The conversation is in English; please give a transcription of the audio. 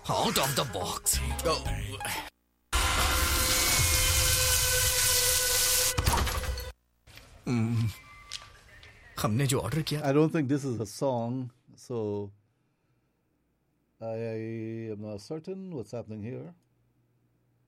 Out of the box. हमने जो order किया I don't think this is a song, so I am not certain what's happening here.